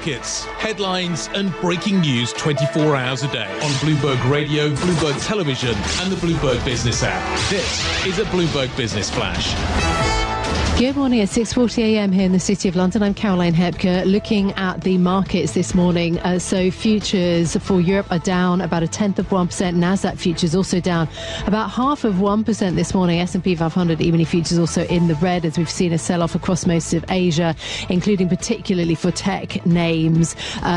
markets, headlines and breaking news 24 hours a day on Bloomberg Radio, Bloomberg Television and the Bloomberg Business app. This is a Bloomberg Business Flash. Good morning at 6:40am here in the City of London. I'm Caroline Hepker, looking at the markets this morning. So futures for Europe are down about 0.1%. Nasdaq futures also down about 0.5% this morning. S&P 500 E-mini futures also in the red, as we've seen a sell-off across most of Asia, including particularly for tech names.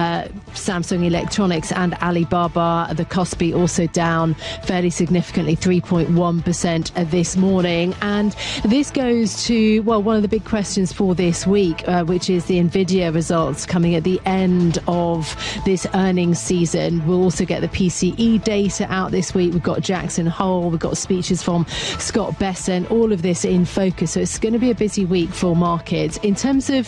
Samsung Electronics and Alibaba. The Kospi also down fairly significantly, 3.1% this morning. And this goes to, well, one of the big questions for this week, which is the Nvidia results coming at the end of this earnings season. We'll also get the PCE data out this week. We've got Jackson Hole, we've got speeches from Scott Bessent, all of this in focus. So it's going to be a busy week for markets. In terms of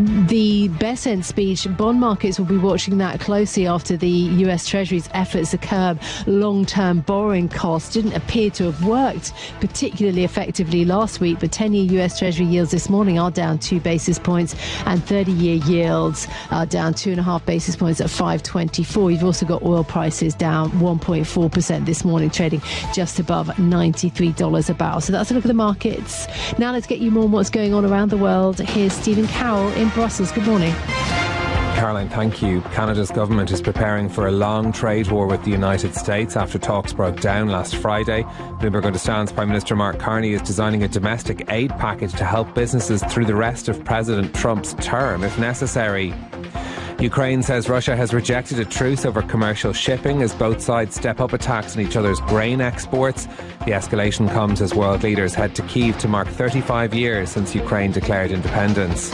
the Bessent speech, bond markets will be watching that closely after the US Treasury's efforts to curb long-term borrowing costs didn't appear to have worked particularly effectively last week, but 10-year US Treasury yields this morning are down 2 basis points and 30-year yields are down 2.5 basis points at 5.24. You've also got oil prices down 1.4% this morning, trading just above $93 a barrel. So that's a look at the markets. Now let's get you more on what's going on around the world. Here's Stephen Carroll in Brussels. Good morning. Caroline, thank you. Canada's government is preparing for a long trade war with the United States after talks broke down last Friday. Bloomberg understands Prime Minister Mark Carney is designing a domestic aid package to help businesses through the rest of President Trump's term, if necessary. Ukraine says Russia has rejected a truce over commercial shipping as both sides step up attacks on each other's grain exports. The escalation comes as world leaders head to Kyiv to mark 35 years since Ukraine declared independence.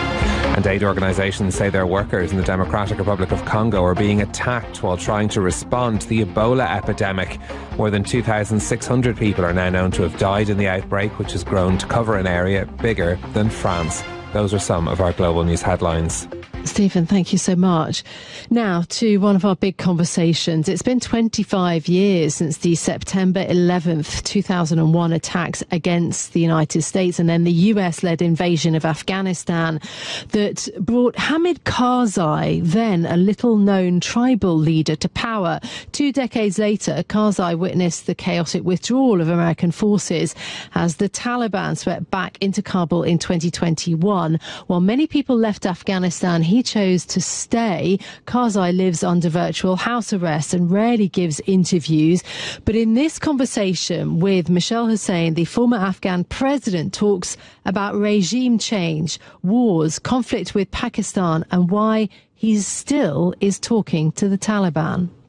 And aid organisations say their workers in the Democratic Republic of Congo are being attacked while trying to respond to the Ebola epidemic. More than 2,600 people are now known to have died in the outbreak, which has grown to cover an area bigger than France. Those are some of our global news headlines. Stephen, thank you so much. Now to one of our big conversations. It's been 25 years since the September 11th, 2001 attacks against the United States and then the US-led invasion of Afghanistan that brought Hamid Karzai, then a little-known tribal leader, to power. 2 decades later, Karzai witnessed the chaotic withdrawal of American forces as the Taliban swept back into Kabul in 2021. While many people left Afghanistan, he chose to stay. Karzai lives under virtual house arrest and rarely gives interviews. But in this conversation with Michelle Hussein, the former Afghan president, talks about regime change, wars, conflict with Pakistan, and why he still is talking to the Taliban.